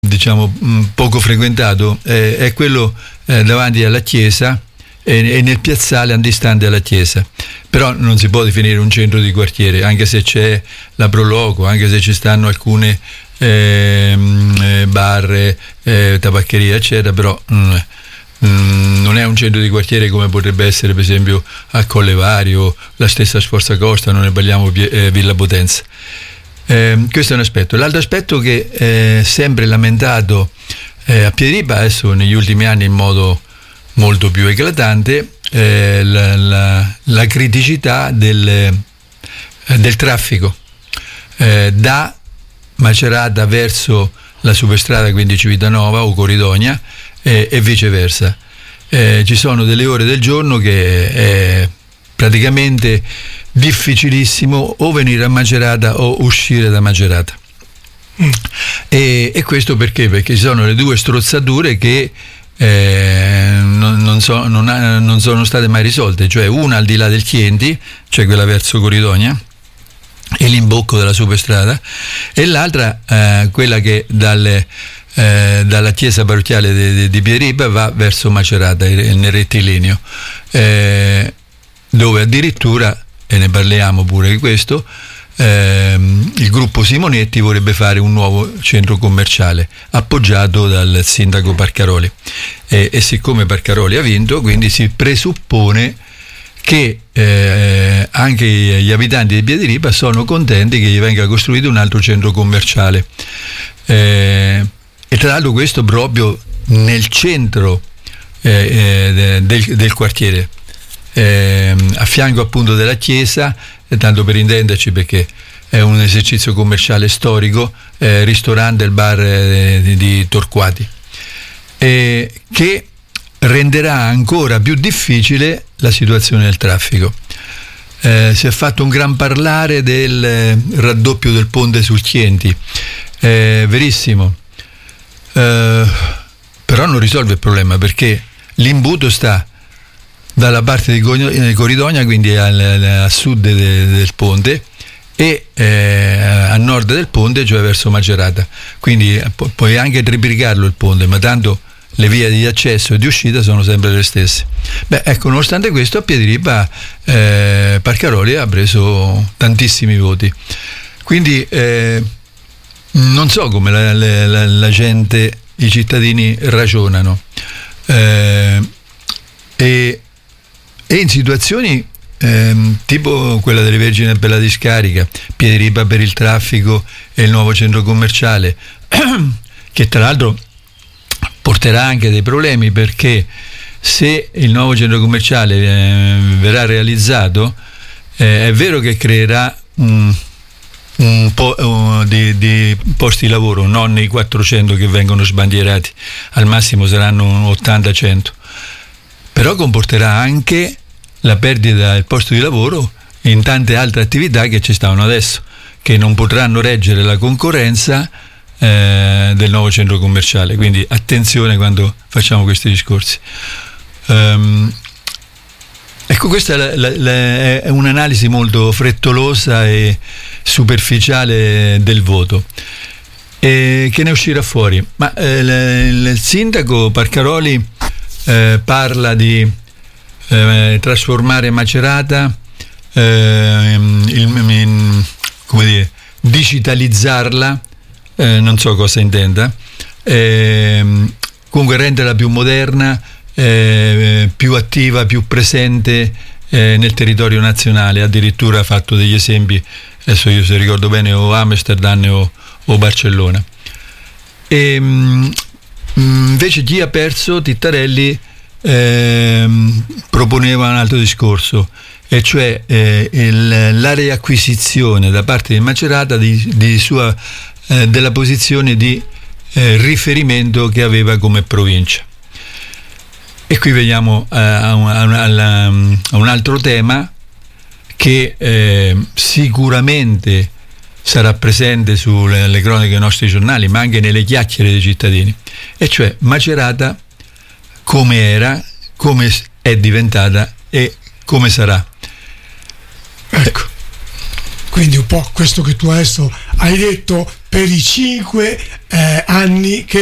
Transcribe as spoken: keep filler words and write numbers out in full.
diciamo poco frequentato, eh, è quello eh, davanti alla chiesa e, e nel piazzale antistante alla chiesa. Però non si può definire un centro di quartiere, anche se c'è la Proloco, anche se ci stanno alcune eh, bar, eh, tabaccherie eccetera, però mm, mm, non è un centro di quartiere come potrebbe essere per esempio a Collevario, la stessa Sforza Costa, non ne parliamo, eh, Villa Potenza. Eh, questo è un aspetto. L'altro aspetto che è eh, sempre lamentato eh, a Piediriba, adesso negli ultimi anni in modo molto più eclatante, eh, la, la, la criticità del, eh, del traffico eh, da Macerata verso la superstrada, quindi Civitanova o Corridonia, eh, e viceversa. Eh, ci sono delle ore del giorno che è praticamente difficilissimo o venire a Macerata o uscire da Macerata. Mm. E, e questo perché? Perché ci sono le due strozzature che eh, non, non, so, non, ha, non sono state mai risolte, cioè una al di là del Chienti, cioè quella verso Corridonia e l'imbocco della superstrada, e l'altra eh, quella che dalle, eh, dalla chiesa parrocchiale di, di, di Piediriba va verso Macerata nel rettilineo, eh, dove addirittura, e ne parliamo pure di questo, ehm, il gruppo Simonetti vorrebbe fare un nuovo centro commerciale appoggiato dal sindaco Parcaroli, e, e siccome Parcaroli ha vinto, quindi si presuppone che eh, anche gli abitanti di Piediriba sono contenti che gli venga costruito un altro centro commerciale, eh, e tra l'altro questo proprio nel centro eh, del, del quartiere, Eh, a fianco appunto della chiesa, eh, tanto per intenderci, perché è un esercizio commerciale storico, eh, ristorante e il bar eh, di, di Torquati, eh, che renderà ancora più difficile la situazione del traffico. Eh, si è fatto un gran parlare del eh, raddoppio del ponte sul Chienti, eh, verissimo, eh, però non risolve il problema, perché l'imbuto sta dalla parte di Corridonia, quindi al, a sud de, del ponte, e eh, a nord del ponte, cioè verso Macerata. Quindi pu- puoi anche triplicarlo il ponte, ma tanto le vie di accesso e di uscita sono sempre le stesse. Beh, ecco, nonostante questo a Piediriba eh, Parcaroli ha preso tantissimi voti. Quindi eh, non so come la, la, la gente, i cittadini ragionano. Eh, e E in situazioni ehm, tipo quella delle Vergini per la discarica, Piediriba per il traffico e il nuovo centro commerciale, che tra l'altro porterà anche dei problemi, perché se il nuovo centro commerciale eh, verrà realizzato, eh, è vero che creerà un, un po' uh, di, di posti di lavoro, non i quattrocento che vengono sbandierati, al massimo saranno ottanta cento, però comporterà anche la perdita del posto di lavoro in tante altre attività che ci stavano adesso, che non potranno reggere la concorrenza eh, del nuovo centro commerciale. Quindi attenzione quando facciamo questi discorsi. Um, ecco, questa è, la, la, è un'analisi molto frettolosa e superficiale del voto. E che ne uscirà fuori? Ma eh, il, il sindaco Parcaroli eh, parla di Eh, trasformare Macerata, eh, il, in, come dire, digitalizzarla, eh, non so cosa intenda, eh, comunque renderla più moderna, eh, più attiva, più presente eh, nel territorio nazionale. Addirittura ha fatto degli esempi, adesso io se ricordo bene, o Amsterdam o, o Barcellona. E, mh, invece chi ha perso, Tittarelli, Eh, proponeva un altro discorso, e cioè eh, il, la riacquisizione da parte di Macerata di, di sua, eh, della posizione di eh, riferimento che aveva come provincia. E qui veniamo a, a, a, a un altro tema che eh, sicuramente sarà presente sulle le croniche dei nostri giornali, ma anche nelle chiacchiere dei cittadini, e cioè Macerata come era, come è diventata e come sarà. Ecco, quindi un po' questo che tu adesso hai detto per i cinque eh, anni che